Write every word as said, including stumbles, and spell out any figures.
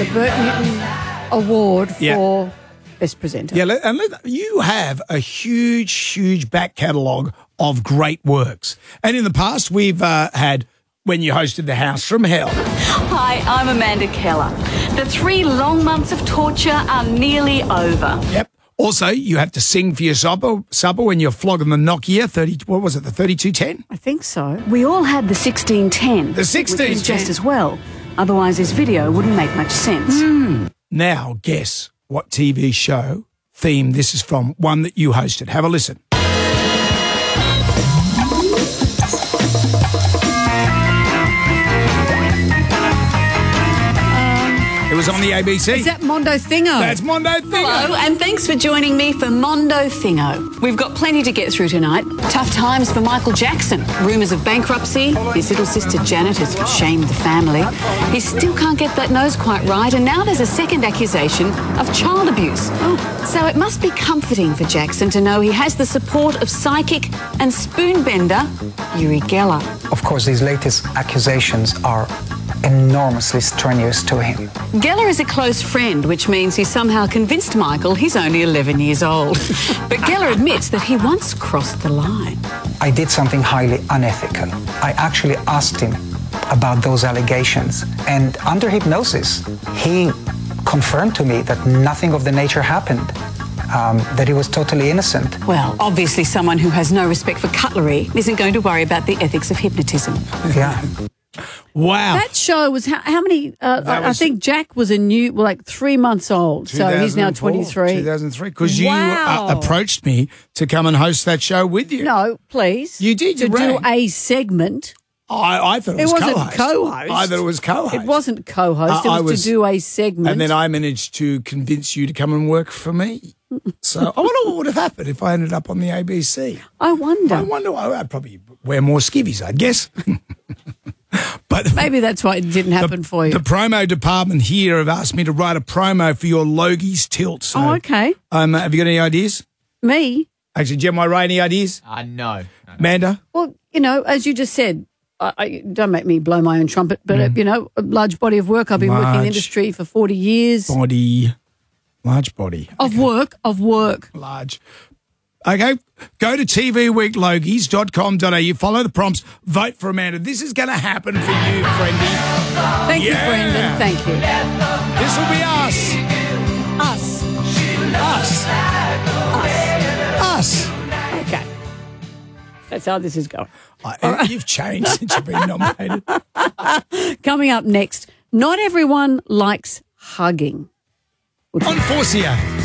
The Bert Newton Award for Yeah. Best Presenter. Yeah, and look, you have a huge, huge back catalogue of great works. And in the past, we've uh, had when you hosted The House from Hell. Hi, I'm Amanda Keller. The three long months of torture are nearly over. Yep. Also, you have to sing for your supper, supper when you're flogging the Nokia thirty. What was it? The thirty-two ten. I think so. We all had the sixteen ten. The sixteen ten. Which is just as well. Otherwise, this video wouldn't make much sense. Mm. Now, guess what T V show theme this is from? One that you hosted. Have a listen. It was on the A B C. Is that Mondo Thingo? That's Mondo Thingo. Hello, and thanks for joining me for Mondo Thingo. We've got plenty to get through tonight. Tough times for Michael Jackson. Rumours of bankruptcy. His little sister Janet has shamed the family. He still can't get that nose quite right, and now there's a second accusation of child abuse. Oh. So it must be comforting for Jackson to know he has the support of psychic and spoonbender Uri Geller. Of course, these latest accusations are enormously strenuous to him. Geller is a close friend, which means he somehow convinced Michael he's only eleven years old. But Geller admits that he once crossed the line. I did something highly unethical. I actually asked him about those allegations, and under hypnosis, he confirmed to me that nothing of the nature happened, um, that he was totally innocent. Well, obviously someone who has no respect for cutlery isn't going to worry about the ethics of hypnotism. Yeah. Wow. That show was how, how many? Uh, I, I was- think Jack was a new, well, like three months old, so he's now twenty-three. two thousand three. Because you Wow. uh, approached me to come and host that show with you. No, please. You did, to you do rang. a segment. I, I thought it It was wasn't co-host. co-host. I thought it was co-host. It wasn't co-host. Uh, it I was, was- to do a segment. And then I managed to convince you to come and work for me. So I wonder what would have happened if I ended up on the A B C. I wonder. I wonder. I'd probably wear more skivvies, I guess. But Maybe that's why it didn't happen the, for you. The promo department here have asked me to write a promo for your Logie's tilt. So, oh, okay. Um, have you got any ideas? Me? Actually, Jem, I write any ideas? Uh, no. no, no. Amanda? Well, you know, as you just said, I, I, don't make me blow my own trumpet, but, uh, you know, a large body of work. I've been working in the Large. industry for forty years. Body. Large body. Of work, of work. Large. Okay, go to t v week logies dot com dot a u, follow the prompts, vote for Amanda. This is going to happen for you, friendy. Thank Yeah. you, Brendan. Thank you. This will be us. Us. Us. Us. Okay. That's how this is going. I, You've changed since you've been nominated. Coming up next, not everyone likes hugging. On Forcia.